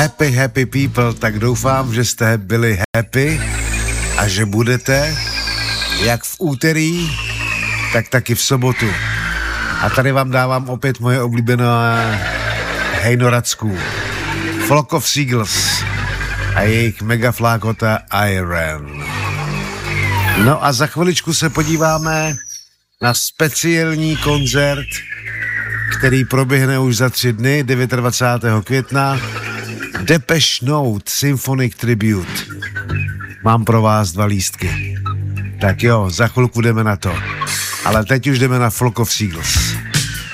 Happy people, tak doufám, že jste byli happy a že budete jak v úterý, tak taky v sobotu. A tady vám dávám opět moje oblíbené hejnoracků. Flock of Seagulls a jejich megaflákota Iron. No a za chviličku se podíváme na speciální koncert, který proběhne už za 3 dny, 29. května. Depeche Mode Symphonic Tribute. Mám pro vás 2 lístky. Tak jo, za chvilku jdeme na to. Ale teď už jdeme na Flock of Seagulls.